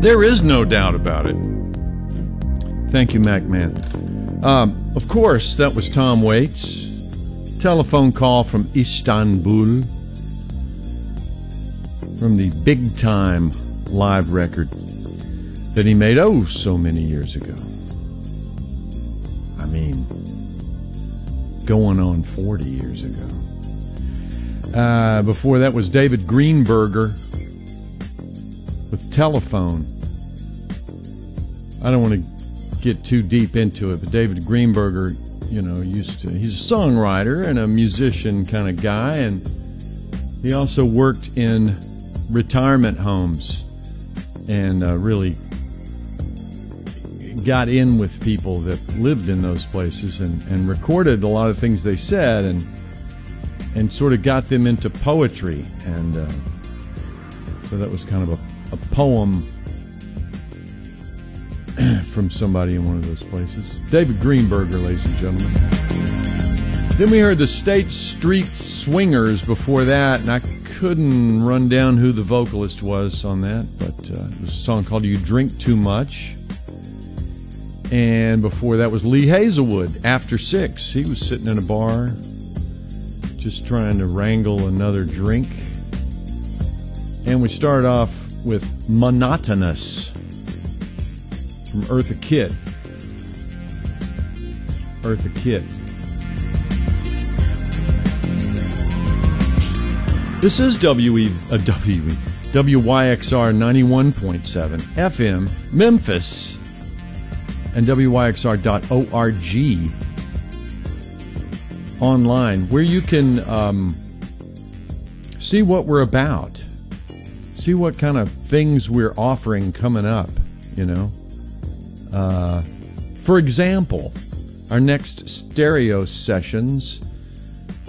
There is no doubt about it. Thank you, Mac Man. Of course, that was Tom Waits. Telephone call from Istanbul, from the Big Time live record that he made so many years ago. I mean, going on 40 years ago. Before that was David Greenberger with Telephone. I don't want to get too deep into it, but David Greenberger, he's a songwriter and a musician kind of guy, and he also worked in retirement homes and really got in with people that lived in those places and recorded a lot of things they said and sort of got them into poetry, and so that was kind of a poem from somebody in one of those places. David Greenberger, ladies and gentlemen. Then we heard the State Street Swingers before that, and I couldn't run down who the vocalist was on that, but it was a song called You Drink Too Much. And before that was Lee Hazelwood, After Six. He was sitting in a bar just trying to wrangle another drink. And we started off with Monotonous from Eartha Kitt. Eartha Kitt. This is WYXR 91.7 FM, Memphis, and WYXR.org online, where you can see what we're about, see what kind of things we're offering coming up, For example, our next stereo sessions